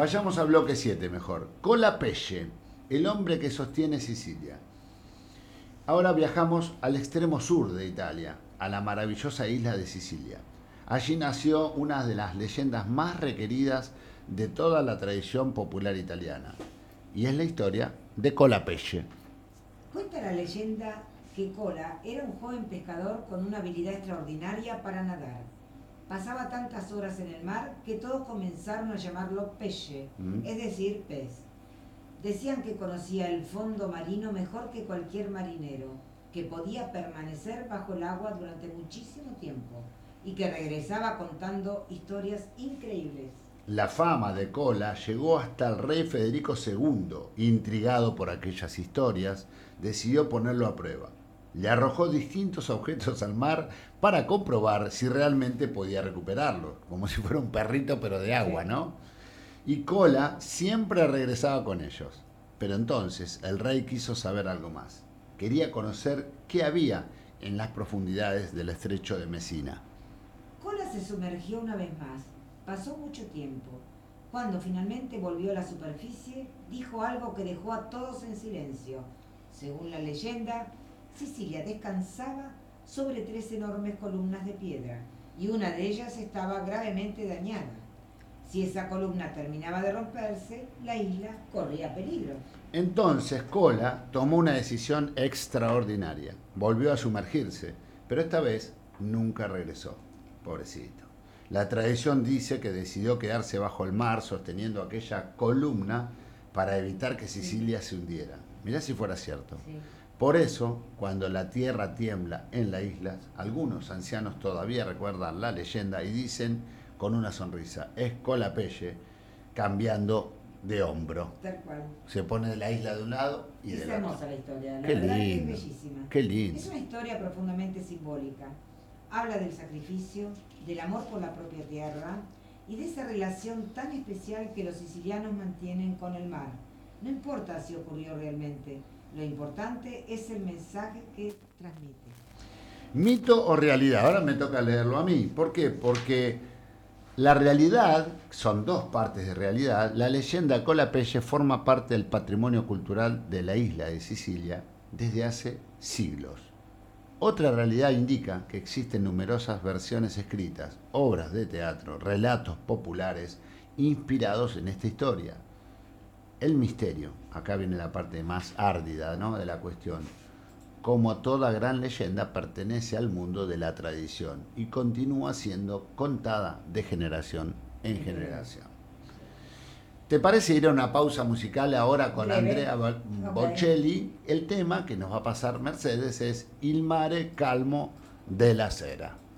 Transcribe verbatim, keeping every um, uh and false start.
Vayamos al bloque siete mejor. Colapelle, el hombre que sostiene Sicilia. Ahora viajamos al extremo sur de Italia, a la maravillosa isla de Sicilia. Allí nació una de las leyendas más requeridas de toda la tradición popular italiana. Y es la historia de Colapelle. Cuenta la leyenda que Cola era un joven pescador con una habilidad extraordinaria para nadar. Pasaba tantas horas en el mar que todos comenzaron a llamarlo Pesce, mm. es decir, pez. Decían que conocía el fondo marino mejor que cualquier marinero, que podía permanecer bajo el agua durante muchísimo tiempo y que regresaba contando historias increíbles. La fama de Cola llegó hasta el rey Federico segundo. Intrigado por aquellas historias, decidió ponerlo a prueba. Le arrojó distintos objetos al mar para comprobar si realmente podía recuperarlos, como si fuera un perrito pero de agua, ¿no? Y Cola siempre regresaba con ellos. Pero entonces el rey quiso saber algo más. Quería conocer qué había en las profundidades del estrecho de Messina. Cola se sumergió una vez más. Pasó mucho tiempo. Cuando finalmente volvió a la superficie, dijo algo que dejó a todos en silencio. Según la leyenda, Sicilia descansaba sobre tres enormes columnas de piedra y una de ellas estaba gravemente dañada. Si esa columna terminaba de romperse, la isla corría peligro. Entonces Cola tomó una decisión extraordinaria. Volvió a sumergirse, pero esta vez nunca regresó. Pobrecito. La tradición dice que decidió quedarse bajo el mar sosteniendo aquella columna para evitar que Sicilia se hundiera. Mirá si fuera cierto. Sí. Por eso, cuando la tierra tiembla en la isla, algunos ancianos todavía recuerdan la leyenda y dicen con una sonrisa, es Colapelle cambiando de hombro. Tal cual. Se pone la isla de un lado y es del otro. Es hermosa la historia, la Qué verdad lindo, que es bellísima. Qué lindo. Es una historia profundamente simbólica. Habla del sacrificio, del amor por la propia tierra y de esa relación tan especial que los sicilianos mantienen con el mar. No importa si ocurrió realmente, lo importante es el mensaje que transmite. ¿Mito o realidad? Ahora me toca leerlo a mí. ¿Por qué? Porque la realidad, son dos partes de realidad, la leyenda Colapelle forma parte del patrimonio cultural de la isla de Sicilia desde hace siglos. Otra realidad indica que existen numerosas versiones escritas, obras de teatro, relatos populares inspirados en esta historia. El misterio, acá viene la parte más árdida, ¿no?, de la cuestión. Como toda gran leyenda, pertenece al mundo de la tradición y continúa siendo contada de generación en generación. ¿Te parece ir a una pausa musical ahora con Andrea Bocelli? El tema que nos va a pasar Mercedes es Il mare calmo della sera.